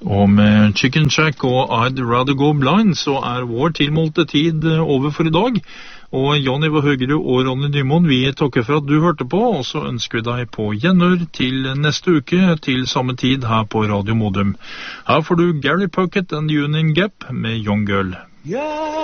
Og med Chicken Shack og I'd Rather Go Blind så vår tilmålte tid over for i dag. Og Jan Ivar Høgerud og Ronny Nymoen, vi takker for at du hørte på, og så ønsker vi deg på gjenhør til neste uke til samme tid her på Radio Modum. Her får du Gary Puckett and Union Gap med Young Girl.